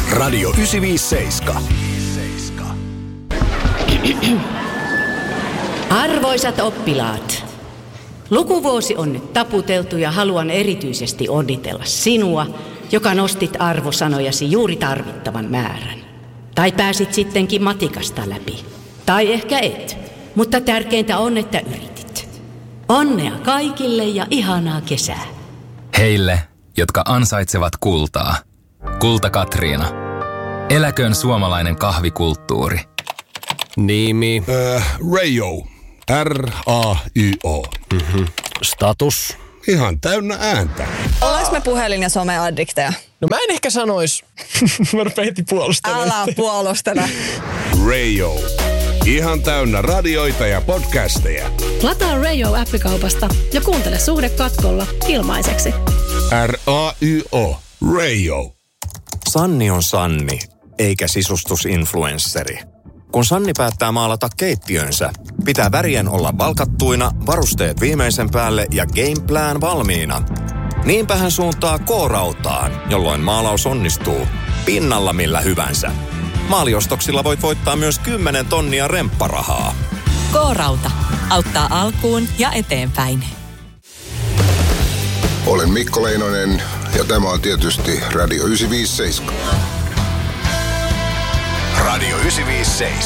Radio 957. Arvoisat oppilaat, lukuvuosi on nyt taputeltu ja haluan erityisesti onnitella sinua, joka nostit arvosanojasi juuri tarvittavan määrän. Tai pääsit sittenkin matikasta läpi. Tai ehkä et, mutta tärkeintä on, että yritit. Onnea kaikille ja ihanaa kesää. Heille, jotka ansaitsevat kultaa. Kulta Katriina. Eläköön suomalainen kahvikulttuuri. Nimi. Rayo. R-A-Y-O. Status. Ihan täynnä ääntä. Ollaanko me puhelin- ja someaddikteja? No mä en ehkä sanois. Mä rupean heti puolustelemaan. Älä puolustele. Rayo. Ihan täynnä radioita ja podcasteja. Lataa Rayo-appikaupasta ja kuuntele Suhde katkolla ilmaiseksi. R-A-Y-O. Rayo. Sanni on Sanni, eikä sisustusinfluensseri. Kun Sanni päättää maalata keittiönsä, pitää värien olla valkattuina, varusteet viimeisen päälle ja gameplan valmiina. Niinpä hän suuntaa K-rautaan, jolloin maalaus onnistuu pinnalla millä hyvänsä. Maaliostoksilla voit voittaa myös 10 tonnia rempparahaa. K-rauta auttaa alkuun ja eteenpäin. Olen Mikko Leinonen ja tämä on tietysti Radio 957. Radio 957.